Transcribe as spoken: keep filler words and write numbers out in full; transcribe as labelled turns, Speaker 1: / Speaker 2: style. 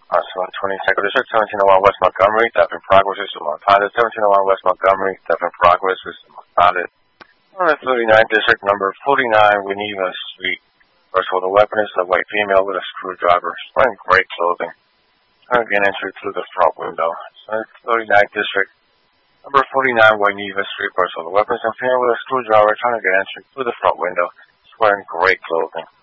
Speaker 1: Arsenal twenty-second District, seventeen oh one West Montgomery, theft in progress, system unfounded. seventeen oh one West Montgomery, theft in progress, system unfounded. On the thirty-ninth District, number forty-nine Winneba Street. First of all, the weapon is a white female with a screwdriver, wearing gray clothing. Trying to get entry through the front window. So thirty-ninth District, number forty-nine Winneba Street. First of all, the weapon is a female with a screwdriver, trying to get entry through the front window. She's wearing gray clothing.